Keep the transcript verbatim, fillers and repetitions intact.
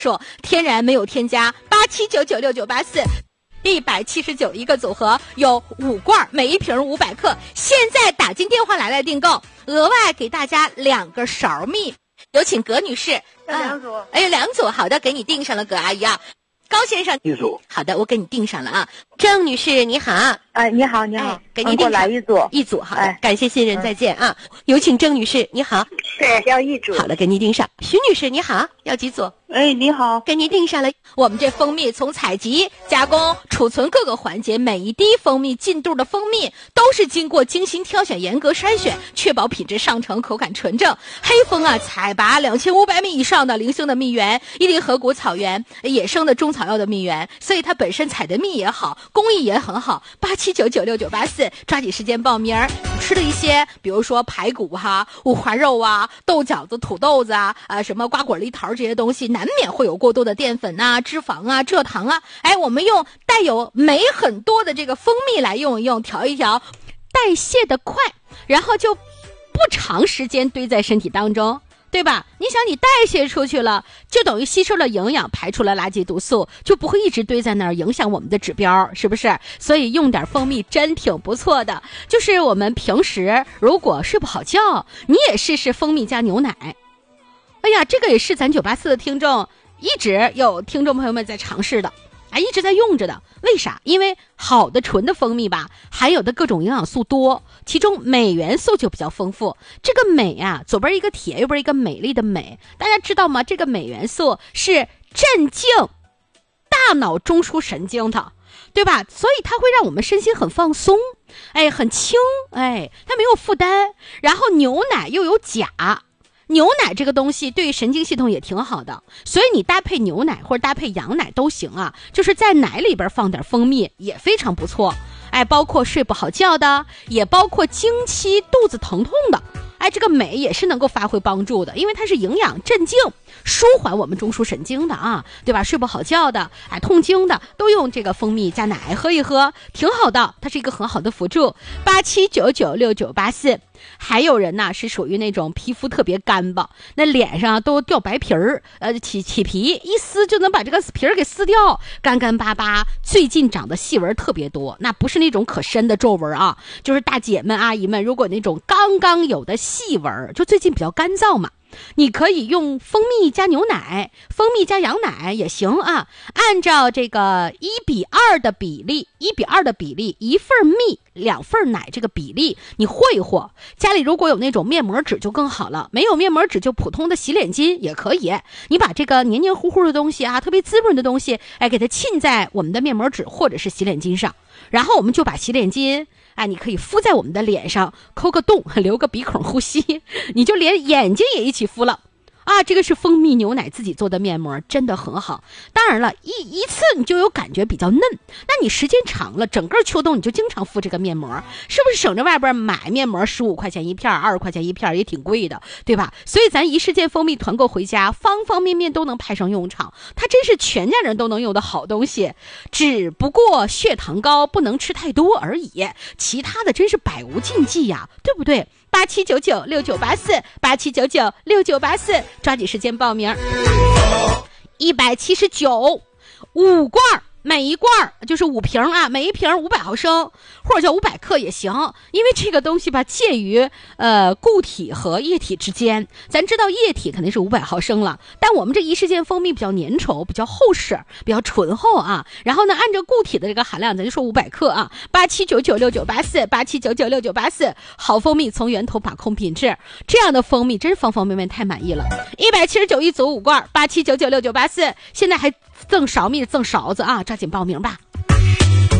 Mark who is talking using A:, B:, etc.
A: 说天然没有添加，八七九九六九八四。一百七十九一个组合，有五罐，每一瓶五百克。现在打进电话来来订购，额外给大家两个勺蜜。有请葛女士。
B: 两组。
A: 啊、哎呦，两组，好的，给你订上了，葛阿姨啊。高先生，
B: 一组。
A: 好的，我给你订上了啊。郑女士，你好。
C: 哎，你好，你好，
A: 哎、给你订上
C: 来一组，
A: 一组，好的，
C: 哎、
A: 感谢信任，再见啊。有请郑女士，你好。
C: 对，要一组。
A: 好的，给您订上。徐女士，你好，要几组？
C: 哎，你好，
A: 给您订上了。我们这蜂蜜从采集、加工、储存各个环节，每一滴蜂蜜进肚的蜂蜜都是经过精心挑选、严格筛选，确保品质上乘、口感纯正。黑蜂啊，采拔两千五百米以上的零星的蜜源，伊犁河谷草原野生的中草药的蜜源，所以它本身采的蜜也好，工艺也很好。八七九九六九八四，抓紧时间报名。吃的一些，比如说排骨哈、五花肉啊、豆饺子、土豆子啊、啊什么瓜果梨桃这些东西，难免会有过多的淀粉啊、脂肪啊、蔗糖啊。哎，我们用带有酶很多的这个蜂蜜来用一用，调一调，代谢的快，然后就不长时间堆在身体当中。对吧？你想你代谢出去了，就等于吸收了营养，排出了垃圾毒素，就不会一直堆在那儿影响我们的指标，是不是？所以用点蜂蜜真挺不错的。就是我们平时如果睡不好觉，你也试试蜂蜜加牛奶。哎呀，这个也是咱九八四的听众一直有听众朋友们在尝试的。啊，一直在用着的，为啥？因为好的纯的蜂蜜吧，含有的各种营养素多，其中镁元素就比较丰富。这个镁啊，左边一个铁，右边一个美丽的美，大家知道吗？这个镁元素是镇静大脑中枢神经的，对吧？所以它会让我们身心很放松，哎，很轻，哎，它没有负担。然后牛奶又有钾。牛奶这个东西对神经系统也挺好的，所以你搭配牛奶或者搭配羊奶都行啊，就是在奶里边放点蜂蜜也非常不错。哎，包括睡不好觉的，也包括经期肚子疼痛的，哎，这个镁也是能够发挥帮助的，因为它是营养镇静舒缓我们中枢神经的啊，对吧？睡不好觉的，哎，痛经的都用这个蜂蜜加奶喝一喝，挺好的，它是一个很好的辅助。八七九九六九八四。还有人呢是属于那种皮肤特别干巴，那脸上都掉白皮儿，呃起起皮，一撕就能把这个皮儿给撕掉，干干巴巴，最近长的细纹特别多，那不是那种可深的皱纹啊，就是大姐们阿姨们，如果那种刚刚有的细纹，就最近比较干燥嘛，你可以用蜂蜜加牛奶，蜂蜜加羊奶也行啊，按照这个一比二的比例，一比二的比例，一份蜜两份奶这个比例，你和一和。家里如果有那种面膜纸就更好了，没有面膜纸就普通的洗脸巾也可以。你把这个黏黏糊糊的东西啊，特别滋润的东西，哎，给它浸在我们的面膜纸或者是洗脸巾上，然后我们就把洗脸巾。哎，你可以敷在我们的脸上，抠个洞，留个鼻孔呼吸，你就连眼睛也一起敷了啊！这个是蜂蜜牛奶自己做的面膜，真的很好。当然了，一一次你就有感觉比较嫩，那你时间长了，整个秋冬你就经常敷这个面膜，是不是省着外边买面膜十五块钱一片，二十块钱一片也挺贵的，对吧？所以咱一世界蜂蜜团购回家，方方面面都能派上用场，它真是全家人都能用的好东西。只不过血糖高不能吃太多而已，其他的真是百无禁忌呀，对不对？八七九九六九八四，八七九九六九八四，抓紧时间报名。一百七十九，五罐，每一罐就是五瓶啊，每一瓶五百毫升，或者叫五百克也行。因为这个东西吧，介于呃固体和液体之间。咱知道液体肯定是五百毫升了，但我们这一世界蜂蜜比较粘稠，比较厚实，比较醇厚啊。然后呢，按照固体的这个含量，咱就说五百克啊。八七九九六九八四，八七九九六九八四，好蜂蜜从源头把控品质，这样的蜂蜜真是方方面面太满意了。一百七十九一组五罐，八七九九六九八四，现在还赠勺蜜赠勺子啊，抓紧报名吧。